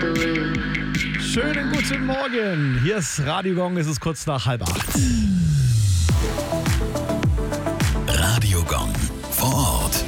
Schönen guten Morgen. Hier ist Radio Gong, es ist kurz nach 7:30. Radio Gong vor Ort.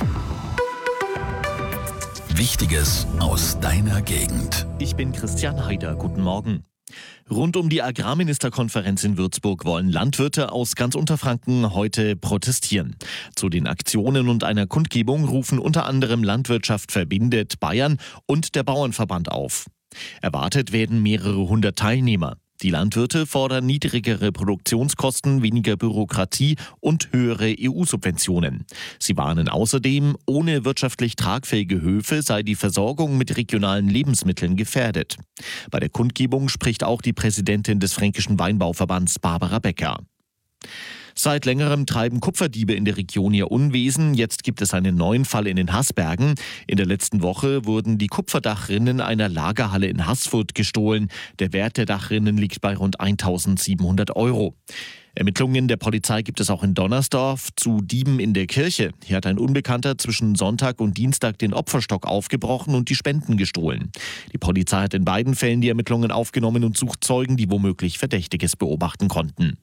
Wichtiges aus deiner Gegend. Ich bin Christian Heider. Guten Morgen. Rund um die Agrarministerkonferenz in Würzburg wollen Landwirte aus ganz Unterfranken heute protestieren. Zu den Aktionen und einer Kundgebung rufen unter anderem Landwirtschaft verbindet Bayern und der Bauernverband auf. Erwartet werden mehrere hundert Teilnehmer. Die Landwirte fordern niedrigere Produktionskosten, weniger Bürokratie und höhere EU-Subventionen. Sie warnen außerdem, ohne wirtschaftlich tragfähige Höfe sei die Versorgung mit regionalen Lebensmitteln gefährdet. Bei der Kundgebung spricht auch die Präsidentin des Fränkischen Weinbauverbands Barbara Becker. Seit längerem treiben Kupferdiebe in der Region ihr Unwesen. Jetzt gibt es einen neuen Fall in den Haßbergen. In der letzten Woche wurden die Kupferdachrinnen einer Lagerhalle in Haßfurt gestohlen. Der Wert der Dachrinnen liegt bei rund 1.700 €. Ermittlungen der Polizei gibt es auch in Donnersdorf zu Dieben in der Kirche. Hier hat ein Unbekannter zwischen Sonntag und Dienstag den Opferstock aufgebrochen und die Spenden gestohlen. Die Polizei hat in beiden Fällen die Ermittlungen aufgenommen und sucht Zeugen, die womöglich Verdächtiges beobachten konnten.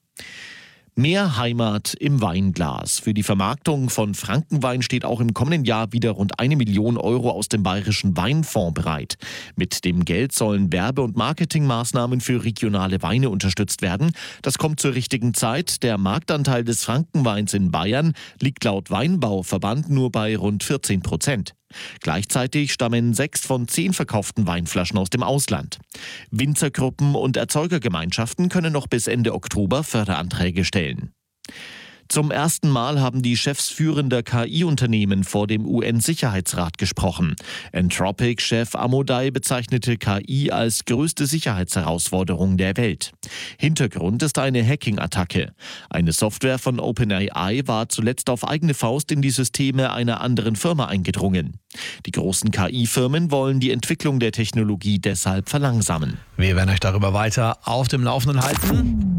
Mehr Heimat im Weinglas. Für die Vermarktung von Frankenwein steht auch im kommenden Jahr wieder rund 1 Million € aus dem Bayerischen Weinfonds bereit. Mit dem Geld sollen Werbe- und Marketingmaßnahmen für regionale Weine unterstützt werden. Das kommt zur richtigen Zeit. Der Marktanteil des Frankenweins in Bayern liegt laut Weinbauverband nur bei rund 14%. Gleichzeitig stammen 6 von 10 verkauften Weinflaschen aus dem Ausland. Winzergruppen und Erzeugergemeinschaften können noch bis Ende Oktober Förderanträge stellen. Zum ersten Mal haben die Chefs führender KI-Unternehmen vor dem UN-Sicherheitsrat gesprochen. Anthropic-Chef Amodei bezeichnete KI als größte Sicherheitsherausforderung der Welt. Hintergrund ist eine Hacking-Attacke. Eine Software von OpenAI war zuletzt auf eigene Faust in die Systeme einer anderen Firma eingedrungen. Die großen KI-Firmen wollen die Entwicklung der Technologie deshalb verlangsamen. Wir werden euch darüber weiter auf dem Laufenden halten.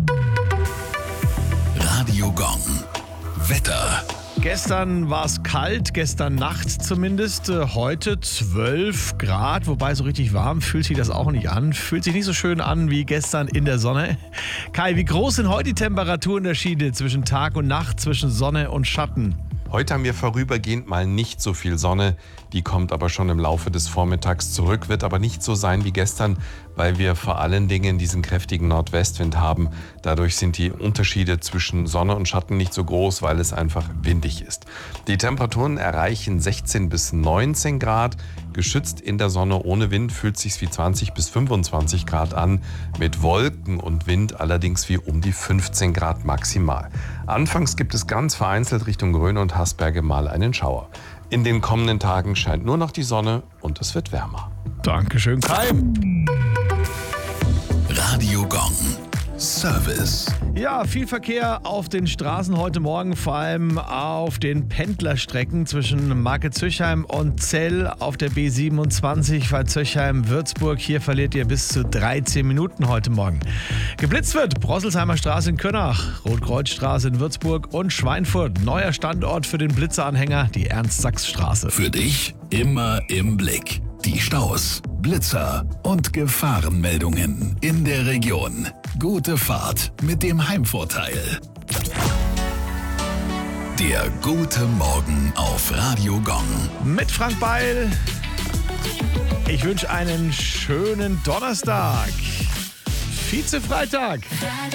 Radio Gong. Wetter. Gestern war es kalt, gestern Nacht zumindest. Heute 12 Grad, wobei so richtig warm fühlt sich das auch nicht an. Fühlt sich nicht so schön an wie gestern in der Sonne. Kai, wie groß sind heute die Temperaturunterschiede zwischen Tag und Nacht, zwischen Sonne und Schatten? Heute haben wir vorübergehend mal nicht so viel Sonne. Die kommt aber schon im Laufe des Vormittags zurück, wird aber nicht so sein wie gestern, weil wir vor allen Dingen diesen kräftigen Nordwestwind haben. Dadurch sind die Unterschiede zwischen Sonne und Schatten nicht so groß, weil es einfach windig ist. Die Temperaturen erreichen 16 bis 19 Grad. Geschützt in der Sonne ohne Wind fühlt sich wie 20 bis 25 Grad an. Mit Wolken und Wind allerdings wie um die 15 Grad maximal. Anfangs gibt es ganz vereinzelt Richtung Rhön und Haßberge mal einen Schauer. In den kommenden Tagen scheint nur noch die Sonne und es wird wärmer. Dankeschön, Kai. Radio Gong. Service. Ja, viel Verkehr auf den Straßen heute Morgen, vor allem auf den Pendlerstrecken zwischen Marke-Züchheim und Zell auf der B27, weil Züchheim-Würzburg. Hier verliert ihr bis zu 13 Minuten heute Morgen. Geblitzt wird Brosselsheimer Straße in Könnach, Rotkreuzstraße in Würzburg und Schweinfurt. Neuer Standort für den Blitzeranhänger, die Ernst-Sachs-Straße. Für dich immer im Blick. Die Staus, Blitzer und Gefahrenmeldungen in der Region. Gute Fahrt mit dem Heimvorteil. Der gute Morgen auf Radio Gong. Mit Frank Beil. Ich wünsche einen schönen Donnerstag. Vize-Freitag.